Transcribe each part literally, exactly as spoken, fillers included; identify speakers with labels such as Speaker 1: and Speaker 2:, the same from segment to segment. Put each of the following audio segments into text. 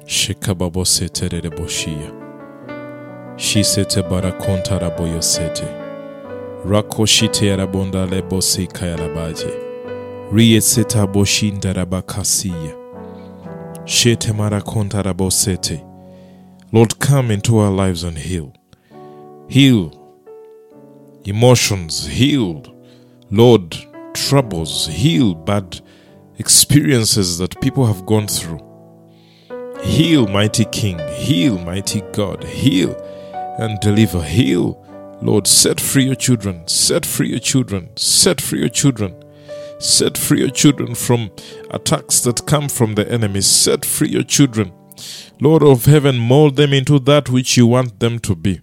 Speaker 1: Shikababo sete de boshia. Shi sete barakonta raboyo sete. Rako shite arabonda lebosi kayalabaje. Riye seta boshinda rabakasiya. Shete marakonta rabosete. Lord, come into our lives and heal. Heal emotions, heal, Lord, troubles, heal bad experiences that people have gone through. Heal, mighty King, heal, mighty God, heal and deliver, heal, Lord, set free your children, set free your children, set free your children, set free your children from attacks that come from the enemy, set free your children. Lord of heaven, mold them into that which you want them to be.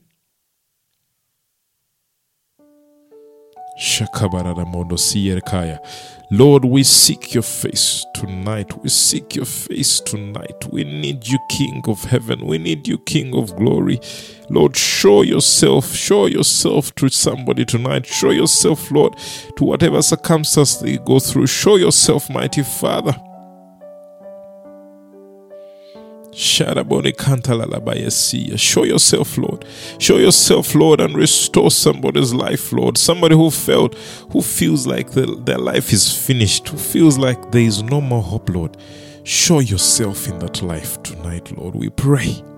Speaker 1: Lord, we seek your face tonight. We seek your face tonight. We need you, King of heaven. We need you, King of glory. Lord, show yourself. Show yourself to somebody tonight. Show yourself, Lord, to whatever circumstance they go through. Show yourself, mighty Father. Show yourself, Lord. Show yourself, Lord, and restore somebody's life, Lord. Somebody who felt, who feels like the, their life is finished, who feels like there is no more hope, Lord. Show yourself in that life tonight, Lord. We pray.